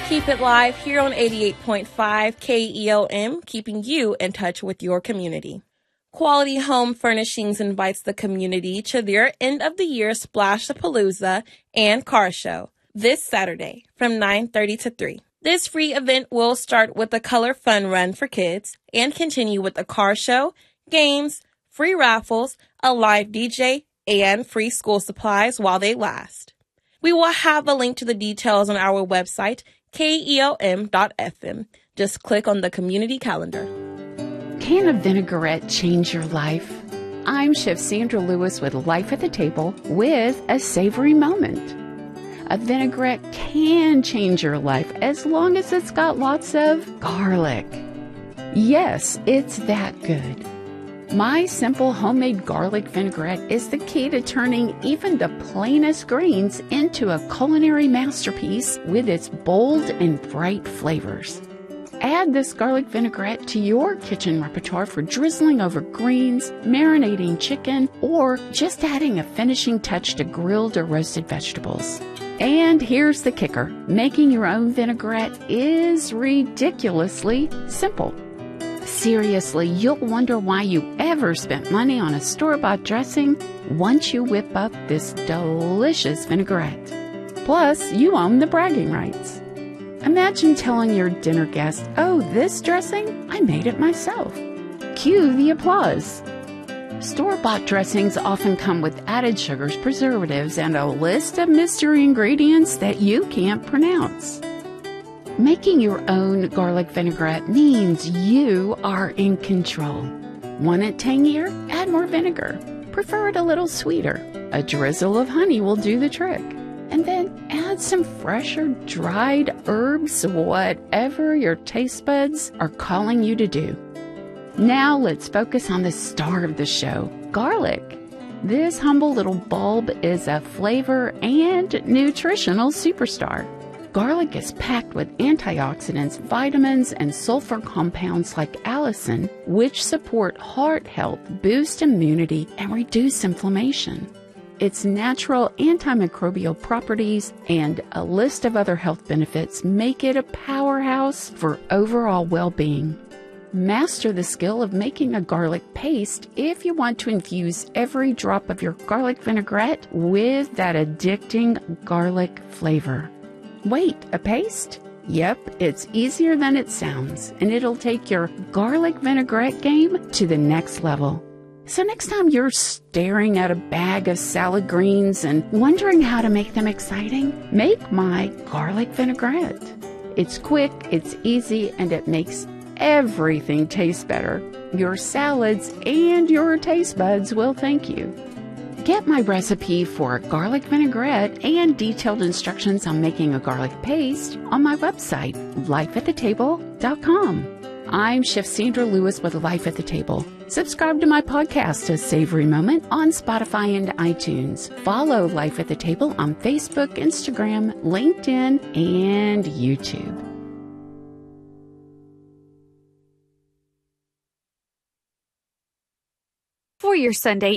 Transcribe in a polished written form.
Keep it live here on 88.5 KEOM, keeping you in touch with your community. Quality Home Furnishings invites the community to their end-of-the-year Splash-a-Palooza and Car Show this Saturday from 9:30 to 3. This free event will start with a color fun run for kids and continue with a car show, games, free raffles, a live DJ, and free school supplies while they last. We will have a link to the details on our website, keom.fm. Just click on the community calendar. Can a vinaigrette change your life? I'm Chef Sandra Lewis with Life at the Table with a savory moment. A vinaigrette can change your life as long as it's got lots of garlic. Yes, it's that good. My simple homemade garlic vinaigrette is the key to turning even the plainest greens into a culinary masterpiece with its bold and bright flavors. Add this garlic vinaigrette to your kitchen repertoire for drizzling over greens, marinating chicken, or just adding a finishing touch to grilled or roasted vegetables. And here's the kicker. Making your own vinaigrette is ridiculously simple. Seriously, you'll wonder why you ever spent money on a store-bought dressing once you whip up this delicious vinaigrette. Plus, you own the bragging rights. Imagine telling your dinner guest, "Oh, this dressing? I made it myself." Cue the applause. Store-bought dressings often come with added sugars, preservatives, and a list of mystery ingredients that you can't pronounce. Making your own garlic vinaigrette means you are in control. Want it tangier? Add more vinegar. Prefer it a little sweeter. A drizzle of honey will do the trick. And then add some fresh or dried herbs, whatever your taste buds are calling you to do. Now let's focus on the star of the show, garlic. This humble little bulb is a flavor and nutritional superstar. Garlic is packed with antioxidants, vitamins, and sulfur compounds like allicin, which support heart health, boost immunity, and reduce inflammation. Its natural antimicrobial properties and a list of other health benefits make it a powerhouse for overall well-being. Master the skill of making a garlic paste if you want to infuse every drop of your garlic vinaigrette with that addicting garlic flavor. Wait, a paste? Yep, it's easier than it sounds, and it'll take your garlic vinaigrette game to the next level. So next time you're staring at a bag of salad greens and wondering how to make them exciting, make my garlic vinaigrette. It's quick, it's easy, and it makes everything taste better. Your salads and your taste buds will thank you. Get my recipe for a garlic vinaigrette and detailed instructions on making a garlic paste on my website, lifeatthetable.com. I'm Chef Sandra Lewis with Life at the Table. Subscribe to my podcast, A Savory Moment, on Spotify and iTunes. Follow Life at the Table on Facebook, Instagram, LinkedIn, and YouTube. For your Sunday